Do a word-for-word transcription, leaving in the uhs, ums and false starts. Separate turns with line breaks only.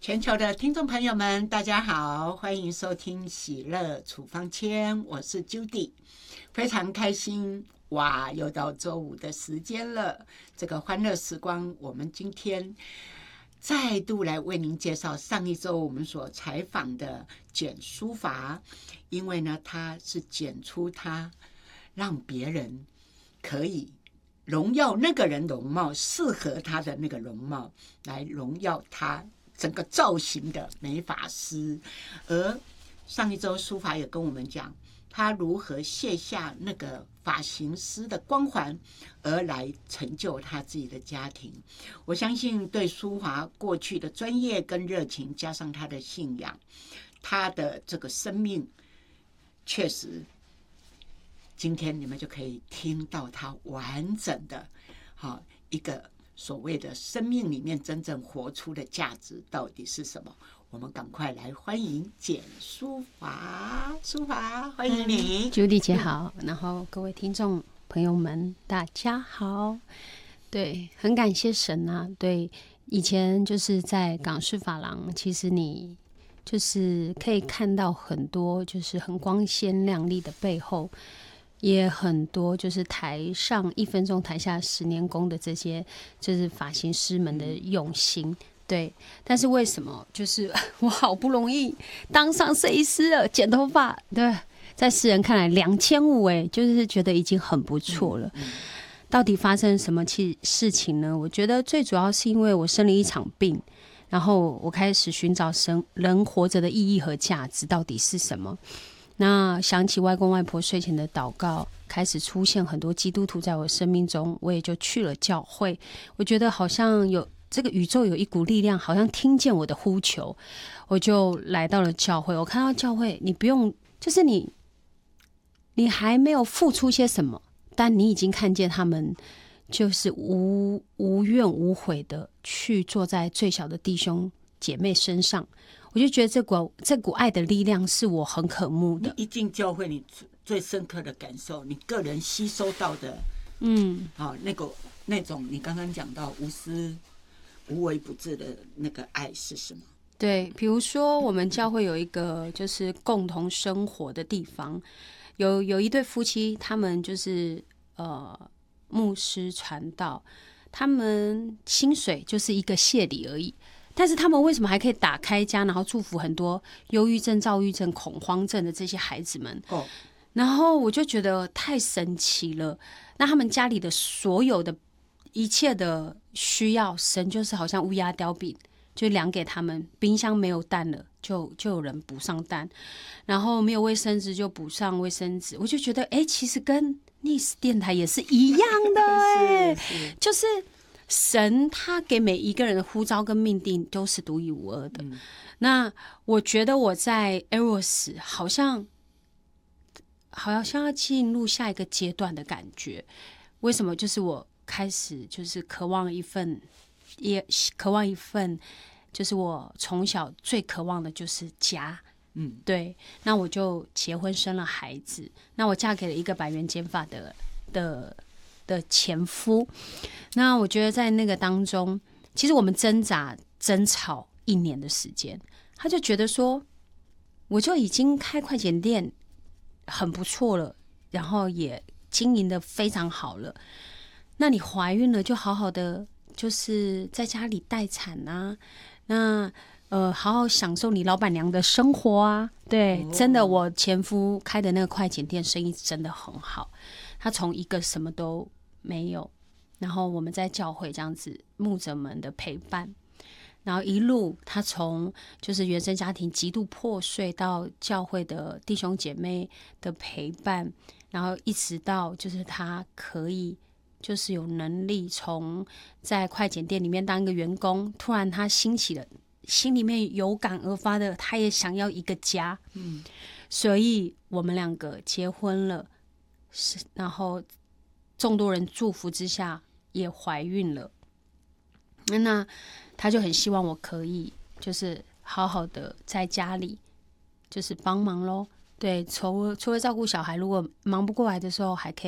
全球的听众朋友们，大家好，欢迎收听喜乐处方签，我是 Judy， 非常开心哇，又到周五的时间了。这个欢乐时光，我们今天再度来为您介绍上一周我们所采访的简书法，因为呢，他是简出他让别人可以荣耀那个人容貌，适合他的那个容貌，来荣耀他整个造型的美发师。而上一周书法也跟我们讲，他如何卸下那个发型师的光环，而来成就他自己的家庭。我相信对书法过去的专业跟热情，加上他的信仰，他的这个生命，确实今天你们就可以听到他完整的好一个所谓的生命里面真正活出的价值到底是什么。我们赶快来欢迎简书法，书法欢迎你。
Judy 姐好，然后各位听众朋友们大家好。对，很感谢神啊。对，以前就是在港式发廊，其实你就是可以看到很多就是很光鲜亮丽的背后，也很多就是台上一分钟台下十年功的这些就是发型师们的用心。对，但是为什么就是我好不容易当上设计师了，剪头发，对，在世人看来两千五哎，就是觉得已经很不错了。到底发生什么事情呢？我觉得最主要是因为我生了一场病，然后我开始寻找生人活着的意义和价值到底是什么。那想起外公外婆睡前的祷告，开始出现很多基督徒在我生命中，我也就去了教会。我觉得好像有这个宇宙有一股力量，好像听见我的呼求，我就来到了教会。我看到教会，你不用，就是你，你还没有付出些什么，但你已经看见他们就是无无怨无悔的去坐在最小的弟兄姐妹身上。我就觉得这股这股爱的力量是我很渴慕的。
你一进教会，你最深刻的感受，你个人吸收到的，
嗯，
好、哦、那个那种你刚刚讲到无私无微不至的那个爱是什么？
对，比如说我们教会有一个就是共同生活的地方，有有一对夫妻，他们就是呃牧师传道，他们薪水就是一个谢礼而已。但是他们为什么还可以打开家，然后祝福很多忧郁症、躁郁症、恐慌症的这些孩子们？
哦，
然后我就觉得太神奇了。那他们家里的所有的一切的需要，神就是好像乌鸦叼饼，就量给他们。冰箱没有蛋了，就就有人补上蛋；然后没有卫生纸就补上卫生纸。我就觉得，哎，其实跟逆时电台也是一样的，哎，就是。神他给每一个人的呼召跟命定都是独一无二的。嗯、那我觉得我在 Eros 好像好像要进入下一个阶段的感觉。为什么？就是我开始就是渴望一份，也渴望一份，就是我从小最渴望的就是家。嗯，对。那我就结婚生了孩子，那我嫁给了一个百元减法的的。的前夫。那我觉得在那个当中，其实我们挣扎争吵一年的时间。他就觉得说，我就已经开快剪店很不错了，然后也经营的非常好了，那你怀孕了就好好的就是在家里待产啊，那呃好好享受你老板娘的生活啊。对，哦、真的，我前夫开的那个快剪店生意真的很好，他从一个什么都没有，然后我们在教会这样子牧者们的陪伴，然后一路他从就是原生家庭极度破碎到教会的弟兄姐妹的陪伴，然后一直到就是他可以就是有能力从在快剪店里面当一个员工，突然他兴起了心里面有感而发的，他也想要一个家。嗯，所以我们两个结婚了，然后众多人祝福之下也怀孕了。那他就很希望我可以就是好好的在家里就是帮忙咯。对，除除了照顾小孩，如果忙不过来的时候还可以